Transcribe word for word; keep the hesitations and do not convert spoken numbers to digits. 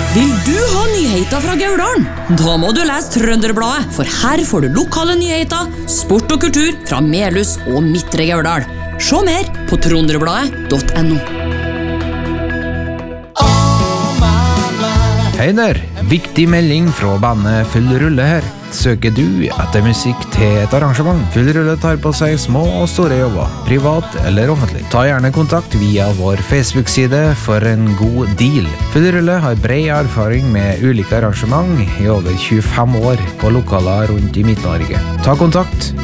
Vil du ha nyheter fra Gauldalen? Da må du lese Trønderbladet, for her får du lokale nyheter, sport og kultur fra Melhus og Midtre Gauldal. Se mer på trønderbladet punktum no. Hei der, viktig melding fra bandet Full Rulle her. Søker du etter musikk til et arrangement? Full Rulle tar på seg små og store jobber, privat eller offentlig. Ta gjerne kontakt via vår Facebook-side for en god deal. Full Rulle har bred erfaring med ulike arrangement i over tjuefem år på lokaler rundt i Midt-Norge. Ta kontakt